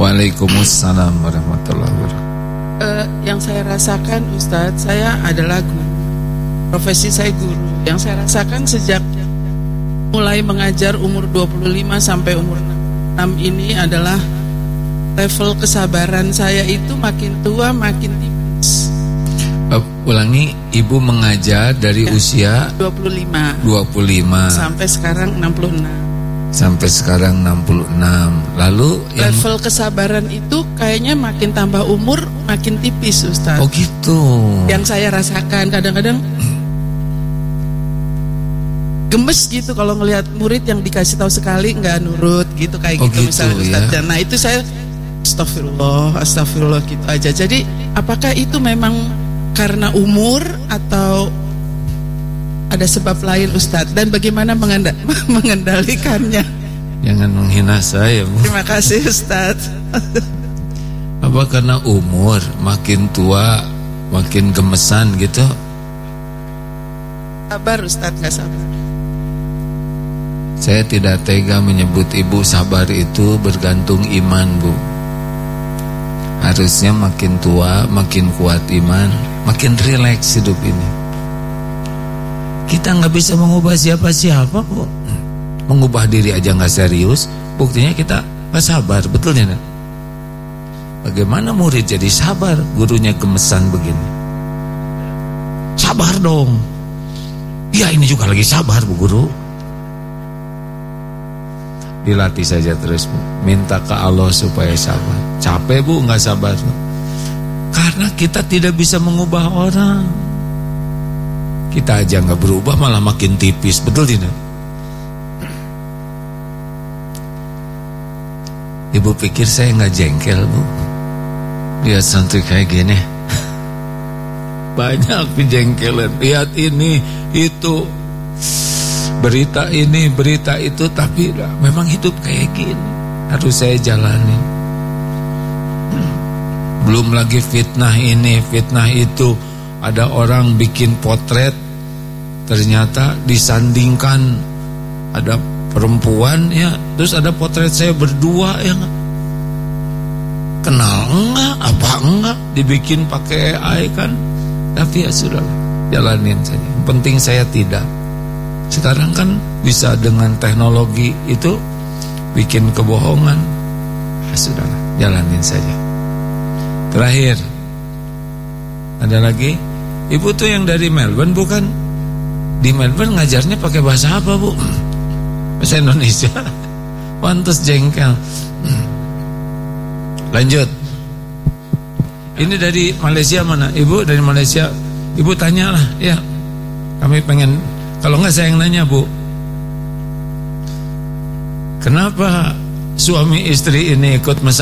Waalaikumsalam warahmatullahi wabarakatuh. Yang saya rasakan Ustadz, saya adalah guru. Profesi saya guru. Yang saya rasakan sejak mulai mengajar umur 25 sampai umur 6 ini adalah level kesabaran saya itu makin tua makin tipis. Ulangi, Ibu mengajar dari usia 25 sampai sekarang 66. Sampai sekarang 66. Lalu level kesabaran itu kayaknya makin tambah umur makin tipis, Ustaz. Oh gitu. Yang saya rasakan kadang-kadang gemes gitu kalau ngelihat murid yang dikasih tahu sekali nggak nurut gitu, kayak gitu misalnya Ustaz. Ya? Nah itu saya astagfirullah gitu aja. Jadi apakah itu memang karena umur atau ada sebab lain, Ustadz? Dan bagaimana mengendalikannya? Jangan menghina saya, Bu. Terima kasih, Ustadz. Apa karena umur makin tua makin gemesan gitu? Sabar, Ustadz, nggak sabar. Saya tidak tega menyebut Ibu sabar, itu bergantung iman, Bu. Harusnya makin tua makin kuat iman, makin rileks hidup ini. Kita nggak bisa mengubah siapa-siapa, Bu. Mengubah diri aja nggak serius, buktinya kita nggak sabar, betul ya? Bagaimana murid jadi sabar, gurunya gemesan begini? Sabar dong. Ya ini juga lagi sabar, Bu Guru. Dilatih saja terus, Bu. Minta ke Allah supaya sabar. Capek, Bu, nggak sabar. Karena kita tidak bisa mengubah orang. Kita aja nggak berubah malah makin tipis, betul tidak? Ibu pikir saya nggak jengkel, Bu? Lihat santri kayak gini, banyak kejengkelan. Lihat ini, itu, berita ini, berita itu, tapi memang hidup kayak gini harus saya jalani. Belum lagi fitnah ini, fitnah itu. Ada orang bikin potret, ternyata disandingkan ada perempuan ya, terus ada potret saya berdua ya, kenal enggak, apa enggak, dibikin pakai AI kan. Tapi ya sudah, jalanin saja. Yang penting saya tidak. Sekarang kan bisa dengan teknologi itu bikin kebohongan. Ya sudah, jalanin saja. Terakhir, ada lagi, Ibu tuh yang dari Melbourne bukan? Di Melbourne ngajarnya pakai bahasa apa, Bu? Bahasa Indonesia. Pantes jengkel. Lanjut. Ini dari Malaysia mana? Ibu dari Malaysia. Ibu tanyalah, ya. Kami pengen, kalau enggak saya yang nanya, Bu. Kenapa suami istri ini ikut